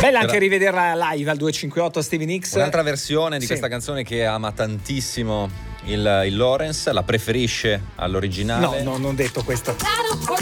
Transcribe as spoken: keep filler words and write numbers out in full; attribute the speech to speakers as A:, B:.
A: Bella anche rivederla live al duecentocinquantotto Stevie Nicks.
B: Un'altra versione di
A: Sì.
B: questa canzone che ama tantissimo il, il Lawrence, la preferisce all'originale.
A: No, no, non detto questo.